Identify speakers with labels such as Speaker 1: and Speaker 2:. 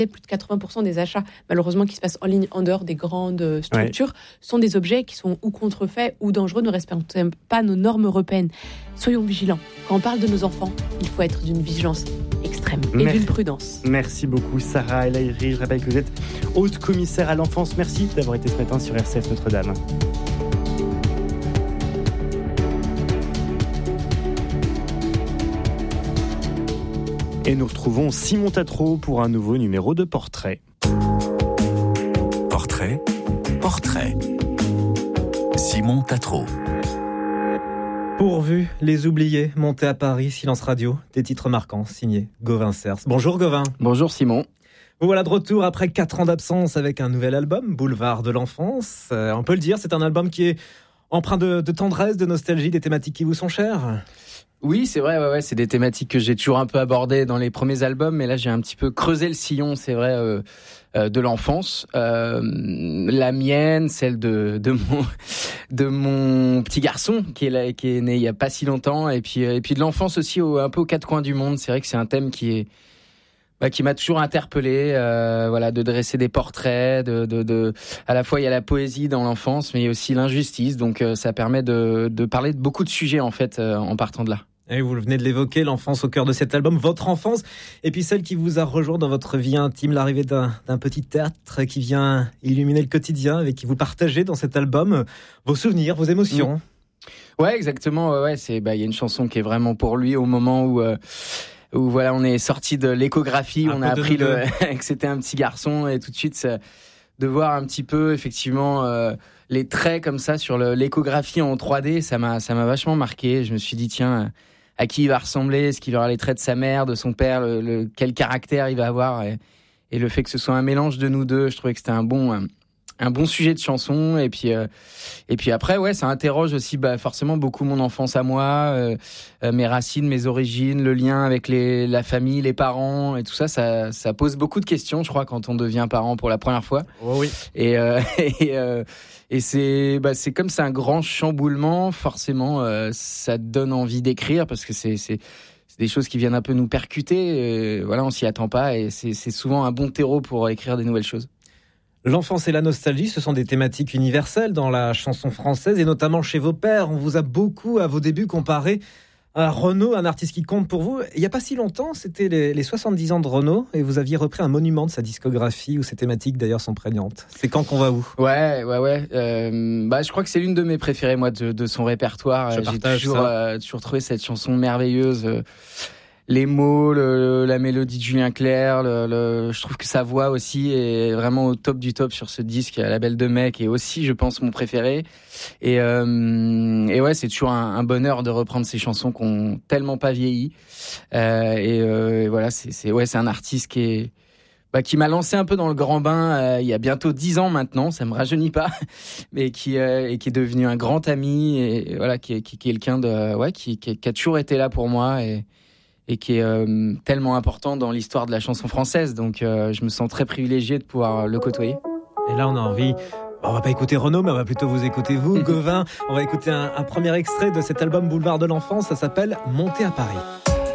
Speaker 1: Plus de 80% des achats, malheureusement, qui se passent en ligne en dehors des grandes structures, sont des objets qui sont ou contrefaits ou dangereux, ne respectent pas nos normes européennes. Soyons vigilants. Quand on parle de nos enfants, il faut être d'une vigilance extrême et d'une prudence.
Speaker 2: Merci beaucoup, Sarah El Haïry. Je rappelle que vous êtes haute commissaire à l'enfance. Merci d'avoir été ce matin sur RCF Notre-Dame. Et nous retrouvons Simon Tatro pour un nouveau numéro de Portrait.
Speaker 3: Portrait. Simon Tatro.
Speaker 4: Pourvu, Les Oubliés, montés à Paris, Silence Radio, des titres marquants, signés Gauvin Cers. Bonjour Gauvin.
Speaker 5: Bonjour Simon.
Speaker 4: Vous voilà de retour après 4 ans d'absence avec un nouvel album, Boulevard de l'enfance. On peut le dire, c'est un album qui est empreint de tendresse, de nostalgie, des thématiques qui vous sont chères.
Speaker 5: Oui, c'est vrai, ouais, c'est des thématiques que j'ai toujours un peu abordées dans les premiers albums, mais là j'ai un petit peu creusé le sillon, c'est vrai, de l'enfance, la mienne, celle de mon petit garçon qui est né il y a pas si longtemps, et puis de l'enfance aussi un peu aux 4 coins du monde. C'est vrai que c'est un thème qui m'a toujours interpellé, de dresser des portraits, à la fois il y a la poésie dans l'enfance, mais il y a aussi l'injustice, donc ça permet de parler de beaucoup de sujets en fait en partant de là.
Speaker 4: Et vous venez de l'évoquer, l'enfance au cœur de cet album, votre enfance, et puis celle qui vous a rejoint dans votre vie intime, l'arrivée d'un petit théâtre qui vient illuminer le quotidien, avec qui vous partagez dans cet album vos souvenirs, vos émotions.
Speaker 5: Ouais, exactement. Ouais, il y a une chanson qui est vraiment pour lui au moment où voilà, on est sorti de l'échographie, on a appris que c'était un petit garçon, et tout de suite de voir un petit peu effectivement les traits comme ça sur l'échographie en 3D, ça m'a vachement marqué. Je me suis dit tiens, à qui il va ressembler, est-ce qu'il aura les traits de sa mère, de son père, quel caractère il va avoir, et le fait que ce soit un mélange de nous deux, je trouvais que c'était un bon sujet de chanson. Et puis après, ouais, ça interroge aussi forcément beaucoup mon enfance à moi, mes racines, mes origines, le lien avec la famille, les parents et tout ça. Ça pose beaucoup de questions, je crois, quand on devient parent pour la première fois.
Speaker 4: Oh oui.
Speaker 5: Et c'est comme c'est un grand chamboulement, forcément, ça donne envie d'écrire parce que c'est des choses qui viennent un peu nous percuter. Voilà, on s'y attend pas, et c'est souvent un bon terreau pour écrire des nouvelles choses.
Speaker 4: L'enfance et la nostalgie, ce sont des thématiques universelles dans la chanson française, et notamment chez vos pères. On vous a beaucoup, à vos débuts, comparé à Renaud, un artiste qui compte pour vous. Il n'y a pas si longtemps, c'était les 70 ans de Renaud, et vous aviez repris un monument de sa discographie, où ces thématiques d'ailleurs sont prégnantes. C'est Quand qu'on va où ?
Speaker 5: Ouais. Je crois que c'est l'une de mes préférées, moi, de son répertoire. J'ai toujours trouvé cette chanson merveilleuse. Les mots, la mélodie de Julien Clerc, je trouve que sa voix aussi est vraiment au top du top sur ce disque. La Belle de Mai, qui est aussi, je pense, mon préféré. Et ouais, c'est toujours un bonheur de reprendre ces chansons qui ont tellement pas vieilli. Et voilà, c'est un artiste qui m'a lancé un peu dans le grand bain il y a bientôt 10 ans maintenant, ça me rajeunit pas, mais qui est devenu un grand ami, et voilà, qui est quelqu'un qui a toujours été là pour moi, et qui est tellement important dans l'histoire de la chanson française. Donc je me sens très privilégié de pouvoir le côtoyer.
Speaker 4: Et là, on a envie... On va pas écouter Renaud, mais on va plutôt vous écouter vous, Gauvin. On va écouter un premier extrait de cet album Boulevard de l'enfance, ça s'appelle « Monter à Paris ».